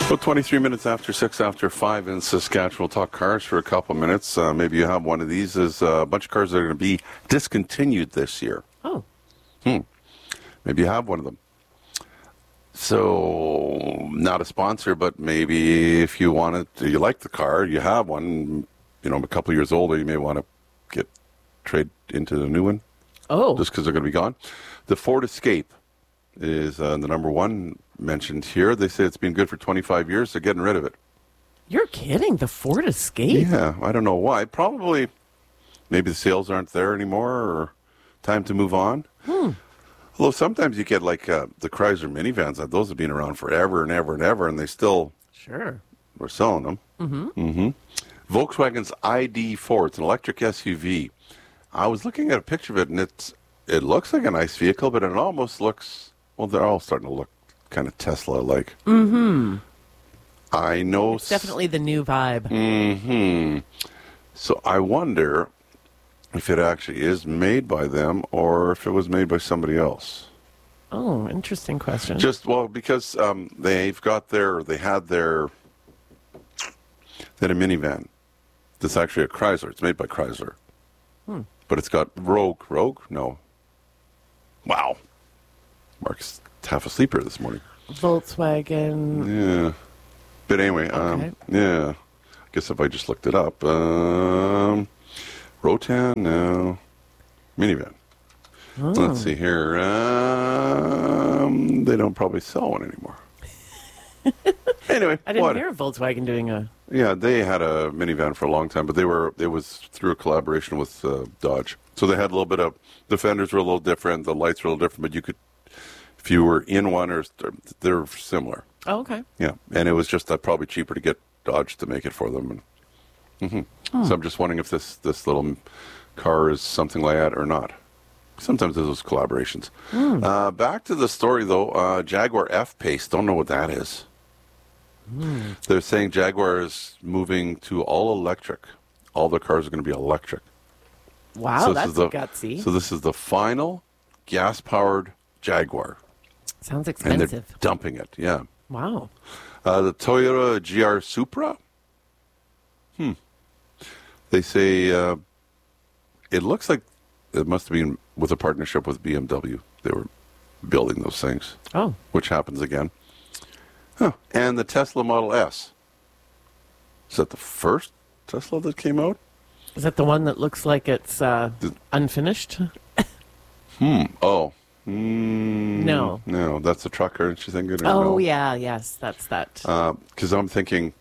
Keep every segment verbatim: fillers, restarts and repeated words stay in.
Well, twenty-three minutes after six, after five in Saskatchewan. We'll talk cars for a couple minutes. Uh, maybe you have one of these. There's a bunch of cars that are going to be discontinued this year. Oh. Hmm. Maybe you have one of them. So, not a sponsor, but maybe if you want it, you like the car, you have one, you know, a couple of years older, you may want to get trade into the new one. Oh. Just because they're going to be gone. The Ford Escape is uh, the number one mentioned here. They say it's been good for twenty-five years. They're getting rid of it. You're kidding. The Ford Escape? Yeah, I don't know why. Probably maybe the sales aren't there anymore or time to move on. Hmm. Although sometimes you get like uh, the Chrysler minivans. Those have been around forever and ever and ever, and they still Sure. were selling them. Mm-hmm. Mm-hmm. Volkswagen's I D four. It's an electric S U V. I was looking at a picture of it, and it's it looks like a nice vehicle, but it almost looks, well, they're all starting to look kind of Tesla-like. Mm-hmm. I know. It's definitely the new vibe. Mm-hmm. So I wonder if it actually is made by them or if it was made by somebody else. Oh, interesting question. Just, well, because um, they've got their, they had their, they had a minivan. That's actually a Chrysler. It's made by Chrysler. Hmm. But it's got Rogue. Rogue? No. Wow. Mark's half asleep here this morning. Volkswagen. Yeah. But anyway, Okay. um, yeah. I guess if I just looked it up. Um, Rotan? No. Minivan. Oh. Let's see here. Um, they don't probably sell one anymore. Anyway, I didn't what? hear of Volkswagen doing a... Yeah, they had a minivan for a long time, but they were it was through a collaboration with uh, Dodge. So they had a little bit of, the fenders were a little different, the lights were a little different, but you could, if you were in one, or they're similar. Oh, okay. Yeah, and it was just uh, probably cheaper to get Dodge to make it for them. And, mm-hmm. Oh. So I'm just wondering if this, this little car is something like that or not. Sometimes there's those collaborations. Mm. Uh, back to the story, though. Uh, Jaguar F-Pace, don't know what that is. Mm. They're saying Jaguar is moving to all electric. All their cars are going to be electric. Wow, So this that's is the- gutsy. So this is the final gas-powered Jaguar. Sounds And expensive. they're dumping it, yeah. Wow. Uh, the Toyota G R Supra? Hmm. They say uh, it looks like it must have been with a partnership with B M W. They were building those things, Oh. which happens again. Huh. And the Tesla Model S. Is that the first Tesla that came out? Is that the one that looks like it's uh, The- unfinished? Hmm. Oh. Mm, No. No, that's a truck, aren't you thinking? Or Oh, no? yeah, yes, that's that. Because I'm thinking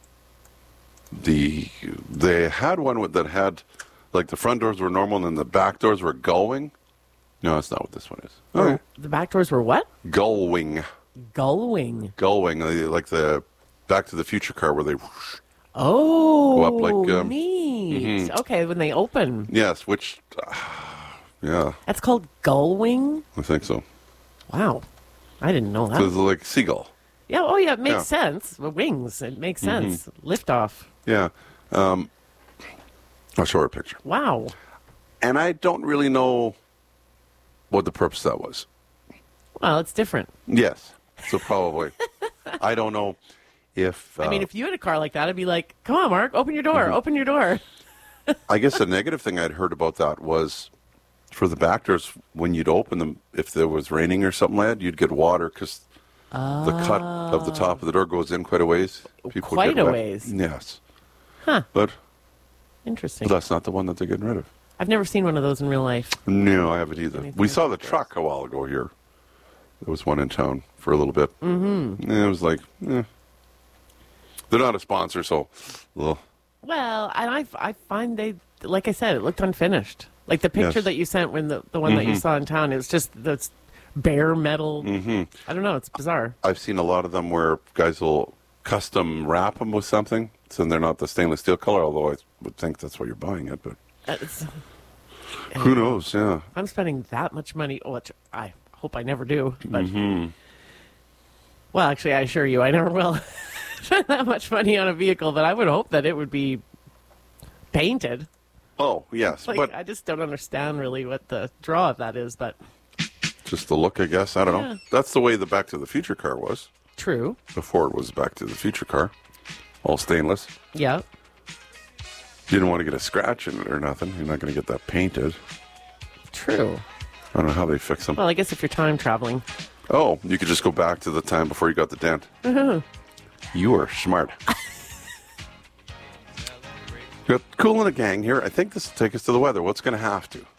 the they had one with, that had, like, the front doors were normal and then the back doors were gullwing. No, that's not what this one is. Okay. The back doors were what? Gullwing. Gullwing. Gullwing, uh, like the Back to the Future car where they whoosh. Oh, Go up like, um, neat. mhm. Okay, when they open. Yes, which, uh, yeah, That's called gullwing? I think so. Wow. I didn't know that. So it's like seagull. Yeah, oh yeah, it makes Yeah. sense. The wings, it makes sense. Lift off. Yeah. Um, I'll show her a picture. Wow. And I don't really know what the purpose of that was. Well, it's different. Yes. So probably. I don't know if... Uh, I mean, if you had a car like that, I'd be like, come on, Mark, open your door, open your door. I guess the negative thing I'd heard about that was for the back doors, when you'd open them, if there was raining or something like that, you'd get water because the cut of the top of the door goes in quite a ways. People would Quite get a wet. ways. Yes. Huh. But Interesting. that's not the one that they're getting rid of. I've never seen one of those in real life. No, I haven't either. Anything We saw the like this. truck a while ago here. There was one in town for a little bit. Mm-hmm. And it was like, eh. They're not a sponsor, so... Ugh. Well, and I, I find they, like I said, it looked unfinished. Like the picture Yes. that you sent when the, the one that you saw in town, it was just this bare metal. Mm-hmm. I don't know. It's bizarre. I've seen a lot of them where guys will custom wrap them with something, so they're not the stainless steel color, although I would think that's why you're buying it, but It's, who knows, yeah. I'm spending that much money, which I hope I never do. But well, actually, I assure you, I never will spend that much money on a vehicle. But I would hope that it would be painted. Oh, yes, Like but I just don't understand really what the draw of that is. But just the look, I guess. I don't know. Yeah. That's the way the Back to the Future car was. True. before it was Back to the Future car. All stainless. Yeah. Didn't want to get a scratch in it or nothing. You're not going to get that painted. True. I don't know how they fix them. Well, I guess if you're time traveling. Oh, you could just go back to the time before you got the dent. Mm-hmm. You are smart. Got Cool in the Gang here. I think this will take us to the weather. What's going to have to?